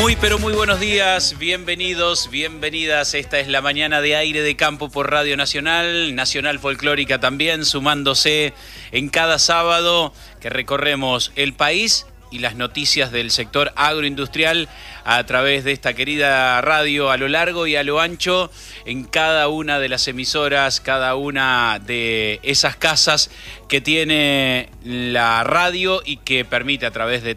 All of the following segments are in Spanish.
Muy pero muy buenos días, bienvenidos, bienvenidas. Esta es la mañana de Aire de Campo por Radio Nacional, Nacional Folclórica también, sumándose en cada sábado que recorremos el país y las noticias del sector agroindustrial a través de esta querida radio a lo largo y a lo ancho en cada una de las emisoras, cada una de esas casas que tiene la radio y que permite a través de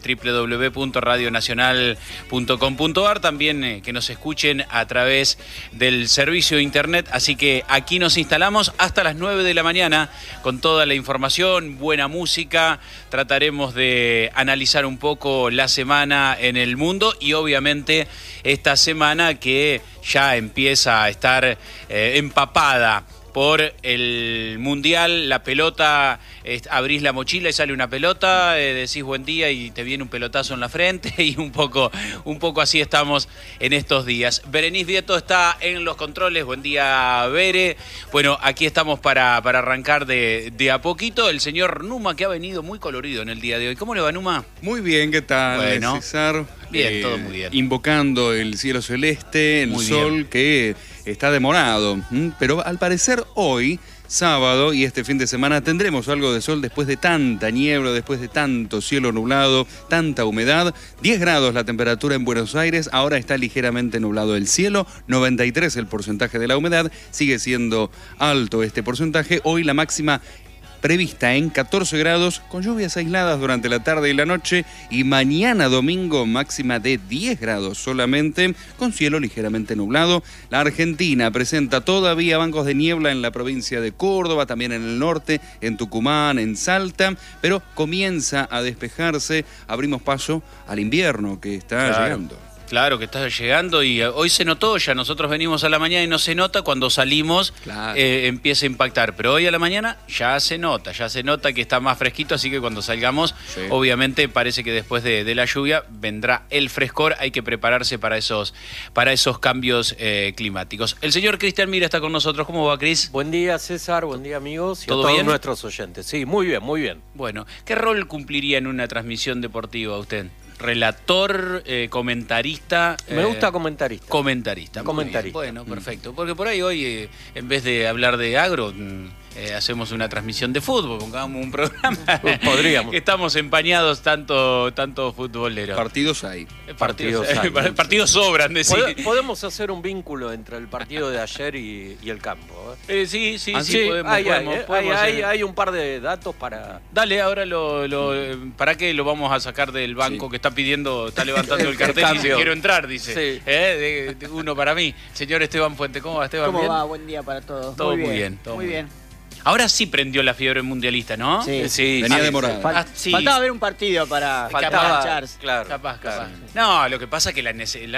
www.radionacional.com.ar también que nos escuchen a través del servicio de internet. Así que aquí nos instalamos hasta las 9 de la mañana con toda la información, buena música. Trataremos de analizar un poco la semana en el mundo y obviamente esta semana que ya empieza a estar empapada por el Mundial, la pelota, abrís la mochila y sale una pelota, decís buen día y te viene un pelotazo en la frente y un poco así estamos en estos días. Berenice Vieto está en los controles, buen día Bere. Bueno, aquí estamos para arrancar de a poquito. El señor Numa que ha venido muy colorido en el día de hoy. ¿Cómo le va, Numa? Muy bien, ¿qué tal, bueno, César? Bien, todo muy bien. Invocando el cielo celeste, el sol que está demorado, pero al parecer hoy, sábado y este fin de semana tendremos algo de sol después de tanta niebla, después de tanto cielo nublado, tanta humedad. 10 grados la temperatura en Buenos Aires, ahora está ligeramente nublado el cielo, 93 el porcentaje de la humedad, sigue siendo alto este porcentaje. Hoy la máxima prevista en 14 grados, con lluvias aisladas durante la tarde y la noche, y mañana domingo máxima de 10 grados solamente, con cielo ligeramente nublado. La Argentina presenta todavía bancos de niebla en la provincia de Córdoba, también en el norte, en Tucumán, en Salta, pero comienza a despejarse, abrimos paso al invierno que está llegando. Claro que está llegando y hoy se notó, ya nosotros venimos a la mañana y no se nota, cuando salimos empieza a impactar, pero hoy a la mañana ya se nota que está más fresquito, así que cuando salgamos, obviamente parece que después de la lluvia vendrá el frescor, hay que prepararse para esos cambios climáticos. El señor Cristian Mira está con nosotros, ¿cómo va, Cris? Buen día, César, buen día, amigos, y a ¿Todo todos bien? Nuestros oyentes. Sí, muy bien, muy bien. Bueno, ¿qué rol cumpliría en una transmisión deportiva usted? Relator, comentarista. Me gusta comentarista. Comentarista. Bueno, perfecto. Porque por ahí hoy, en vez de hablar de agro, hacemos una transmisión de fútbol, pongamos un programa. Podríamos. Estamos empañados tanto futboleros. Partidos hay. Partidos sobran, decir. Podemos hacer un vínculo entre el partido de ayer y el campo. Sí, podemos. Hay un par de datos para... Dale, ahora ¿para qué lo vamos a sacar del banco que está levantando el cartel y dice, quiero entrar, dice. Sí. Uno para mí. Señor Esteban Fuente, ¿cómo va, Esteban? ¿Cómo va? Buen día para todos. Todo muy bien. Muy bien. Ahora sí prendió la fiebre mundialista, ¿no? Sí. Venía demorado. Faltaba ver un partido para engancharse. Claro. Capaz. No, lo que pasa es que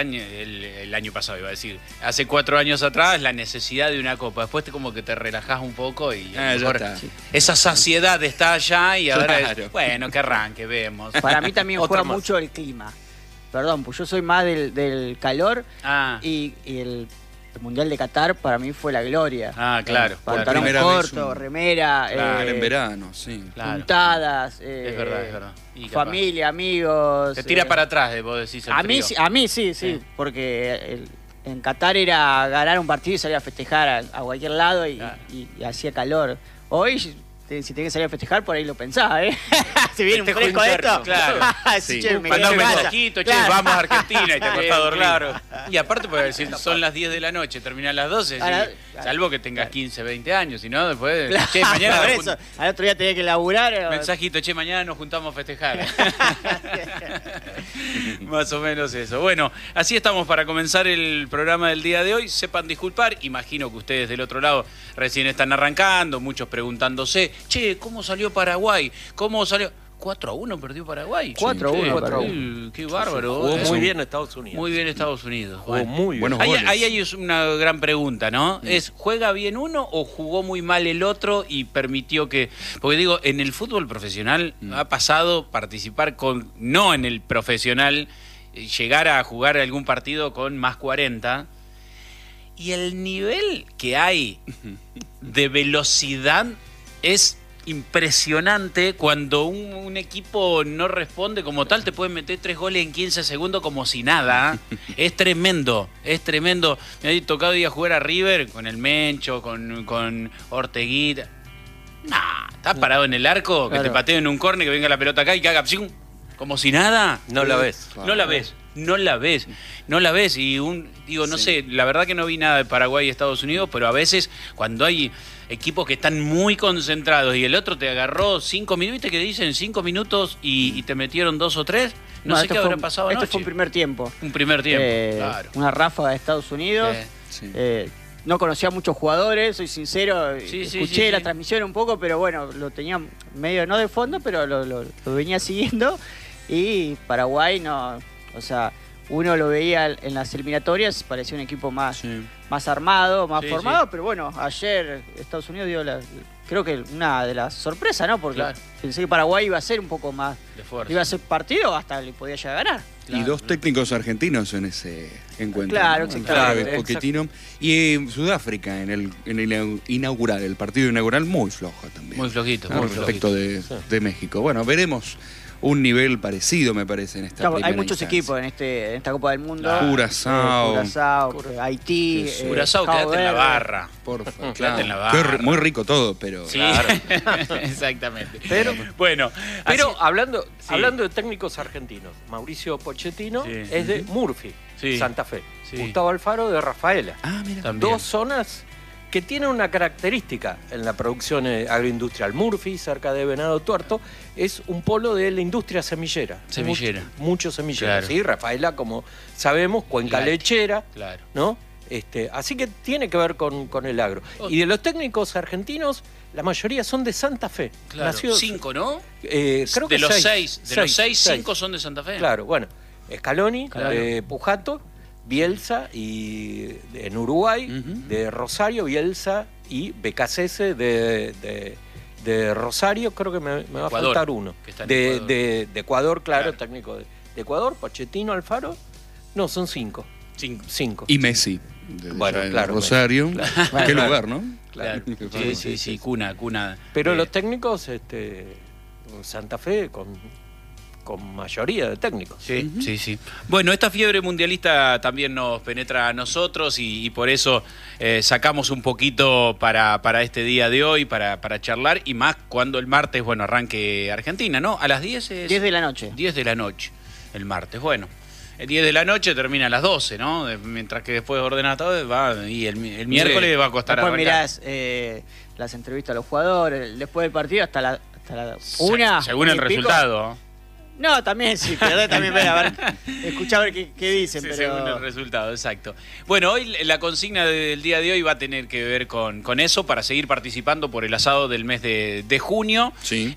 el año pasado, iba a decir, hace 4 años atrás, la necesidad de una copa. Después como que te relajás un poco y esa saciedad está allá y ahora bueno, que arranque, vemos. Para mí también juega mucho el clima. Perdón, pues yo soy más del calor y el Mundial de Qatar para mí fue la gloria. Claro. Pantalón corto, remera. En verano, sí. Puntadas. Es verdad. Familia, amigos. Te tira para atrás, vos decís el frío. A mí sí, porque en Qatar era ganar un partido y salir a festejar a cualquier lado y hacía calor. Hoy, si tenés que salir a festejar, por ahí lo pensás, Si viene un fresco de esto. Claro. Mandá un mensajito, vamos a Argentina y te acostás a dormir. Claro. Y aparte, puede decir, son las 10 de la noche, terminan las 12, salvo que tengas 15, 20 años, si no, después, mañana... Al otro día tenés que laburar. Mensajito, mañana nos juntamos a festejar. Más o menos eso. Bueno, así estamos para comenzar el programa del día de hoy. Sepan disculpar, imagino que ustedes del otro lado recién están arrancando, muchos preguntándose, ¿cómo salió Paraguay? ¿Cómo salió? 4-1 perdió Paraguay. 4-1. Qué bárbaro. Jugó muy bien Estados Unidos. Muy bien Estados Unidos. Jugó muy bien. Ahí hay una gran pregunta, ¿no? ¿Juega bien uno o jugó muy mal el otro y permitió que...? Porque digo, en el fútbol profesional ha pasado participar no en el profesional, llegar a jugar algún partido con más 40... Y el nivel que hay de velocidad es impresionante cuando un equipo no responde como tal, te pueden meter 3 goles en 15 segundos como si nada. Es tremendo, es tremendo. Me ha tocado ir a jugar a River con el Mencho, con Orteguita. Estás parado en el arco, que te pateen en un córner, que venga la pelota acá y que haga ¡psium! Como si nada. No la ves. No la ves. No la ves, no la ves. Y no sé, la verdad que no vi nada de Paraguay y Estados Unidos, pero a veces cuando hay equipos que están muy concentrados y el otro te agarró 5 minutos, ¿viste que dicen 5 minutos y te metieron 2 o 3? No sé qué habrá pasado anoche. Este fue un primer tiempo. Un primer tiempo, claro. Una ráfaga de Estados Unidos. No conocía a muchos jugadores, soy sincero, escuché la transmisión un poco, pero bueno, lo tenía medio, no de fondo, pero lo venía siguiendo. Y Paraguay no, o sea, uno lo veía en las eliminatorias, parecía un equipo más armado, más formado, pero bueno, ayer Estados Unidos dio creo que una de las sorpresas, ¿no? Porque pensé que Paraguay iba a ser un poco más de fuerza. Iba a ser partido, hasta le podía llegar a ganar. Y 2 técnicos argentinos en ese encuentro. Claro, ¿no? exactamente. Pochettino. Y Sudáfrica en el inaugural, el partido inaugural, muy flojo también. Muy flojito. Respecto de México. Bueno, veremos un nivel parecido, me parece, en esta primera Hay muchos instancia. equipos en esta Copa del Mundo. Curazao, Haití. Curazao, quédate en la barra. Porfa, Quédate claro. en la barra. Muy rico todo, pero... Sí, exactamente. Pero bueno, hablando de técnicos argentinos, Mauricio Pochettino es de Murphy, Santa Fe. Gustavo Alfaro de Rafaela. Mira. También. 2 zonas que tienen una característica en la producción agroindustrial. Murphy, cerca de Venado Tuerto, es un polo de la industria semillera. Mucho semillero. Claro. ¿Sí? Rafaela, como sabemos, cuenca lechera. Claro. ¿No? Así que tiene que ver con el agro. Y de los técnicos argentinos, la mayoría son de Santa Fe. Claro. 5, ¿no? Creo que de los 6. De los 6, 5 son de Santa Fe. Claro, bueno. Scaloni, Pujato, Bielsa y en Uruguay, de Rosario, Bielsa y Becasese de Rosario, creo que me va a faltar uno. De Ecuador, claro, técnico de Ecuador, Pochettino, Alfaro. No, son 5. 5. Y Messi. Bueno, claro. Rosario. Claro. Qué lugar, ¿no? Claro. Sí, cuna. Pero los técnicos, Santa Fe con mayoría de técnicos. Sí. Bueno, esta fiebre mundialista también nos penetra a nosotros y por eso sacamos un poquito para este día de hoy, para charlar, y más cuando el martes, arranque Argentina, ¿no? A las 10 es... 10 de la noche. 10 de la noche, el martes. Bueno, el 10 de la noche termina a las 12, ¿no? Mientras que después ordena todo, y el miércoles va a costar después arrancar. mirás las entrevistas a los jugadores, después del partido hasta la 1. Según el resultado. No, también sí, pero también a ver, escuchá a ver qué dicen. Sí, pero... según el resultado, exacto. Bueno, hoy la consigna del día de hoy va a tener que ver con eso, para seguir participando por el asado del mes de junio. Sí.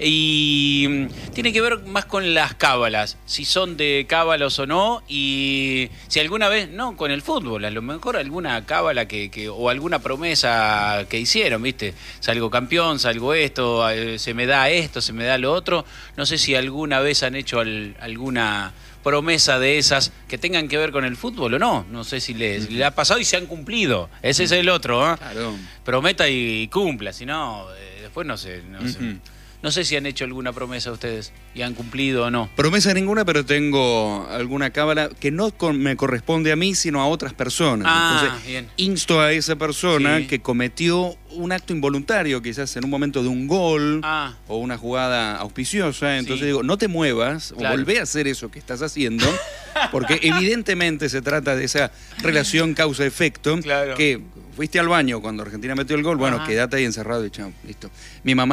Y tiene que ver más con las cábalas, si son de cábalos o no, y si alguna vez, no, con el fútbol, a lo mejor alguna cábala o alguna promesa que hicieron, ¿viste? Salgo campeón, salgo esto, se me da esto, se me da lo otro. No sé si alguna vez han hecho alguna promesa de esas que tengan que ver con el fútbol o no. No sé si le ha pasado y se han cumplido. Ese es el otro, ¿eh? Claro. Prometa y cumpla, si no, después no sé. No sé si han hecho alguna promesa ustedes y han cumplido o no. Promesa ninguna, pero tengo alguna cábala que no me corresponde a mí, sino a otras personas. Entonces, bien. Insto a esa persona que cometió un acto involuntario, quizás en un momento de un gol o una jugada auspiciosa. Entonces digo, no te muevas, o volvé a hacer eso que estás haciendo, porque evidentemente se trata de esa relación causa-efecto, que fuiste al baño cuando Argentina metió el gol, quédate ahí encerrado y chao, listo. Mi mamá